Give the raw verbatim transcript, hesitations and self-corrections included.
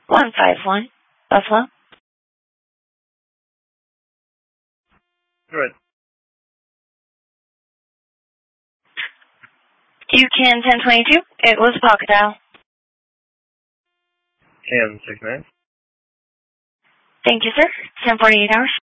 one five one, Buffalo. Right. You can ten twenty-two. It was a pocket dial. ten sixty-nine. Thank you, sir. ten forty-eight hours.